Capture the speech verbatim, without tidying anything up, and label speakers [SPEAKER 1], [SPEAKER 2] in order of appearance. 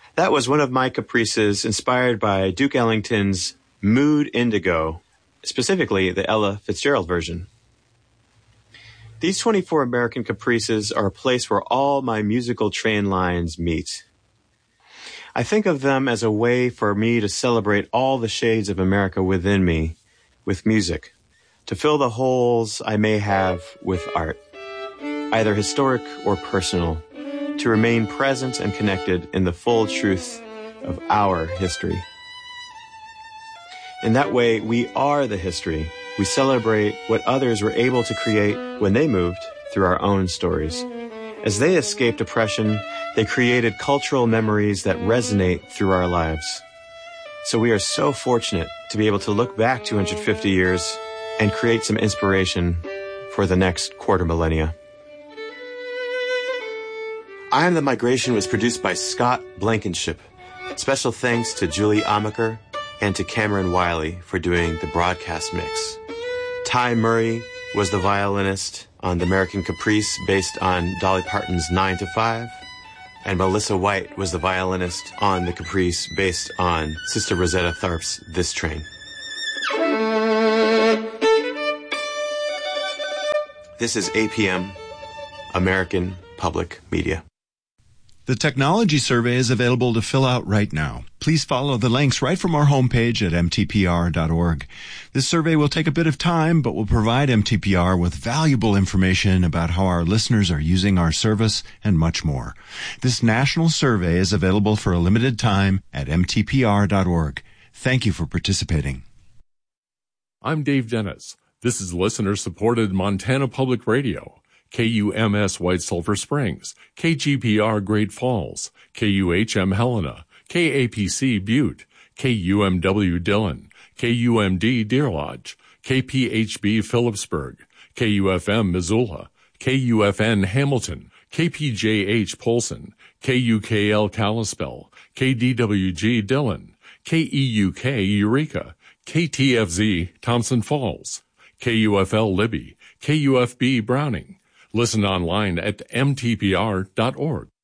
[SPEAKER 1] That was one of my caprices inspired by Duke Ellington's Mood Indigo, specifically the Ella Fitzgerald version. These twenty-four American caprices are a place where all my musical train lines meet. I think of them as a way for me to celebrate all the shades of America within me with music, to fill the holes I may have with art, either historic or personal, to remain present and connected in the full truth of our history. In that way, we are the history. We celebrate what others were able to create when they moved through our own stories. As they escaped oppression, they created cultural memories that resonate through our lives. So we are so fortunate to be able to look back two hundred fifty years and create some inspiration for the next quarter millennia. I Am the Migration was produced by Scott Blankenship. Special thanks to Julie Amaker and to Cameron Wiley for doing the broadcast mix. Ty Murray was the violinist on the American Caprice based on Dolly Parton's nine to five, and Melissa White was the violinist on the Caprice based on Sister Rosetta Tharpe's This Train. This is A P M, American Public Media.
[SPEAKER 2] The technology survey is available to fill out right now. Please follow the links right from our homepage at m t p r dot org. This survey will take a bit of time, but will provide M T P R with valuable information about how our listeners are using our service and much more. This national survey is available for a limited time at m t p r dot org. Thank you for participating.
[SPEAKER 3] I'm Dave Dennis. This is listener-supported Montana Public Radio. K U M S White Sulphur Springs, K G P R Great Falls, K U H M Helena, K A P C Butte, K U M W Dillon, K U M D Deer Lodge, K P H B Phillipsburg, K U F M Missoula, K U F N Hamilton, K P J H Polson, K U K L Kalispell, K D W G Dillon, K E U K Eureka, K T F Z Thompson Falls, K U F L Libby, K U F B Browning. Listen online at m t p r dot org.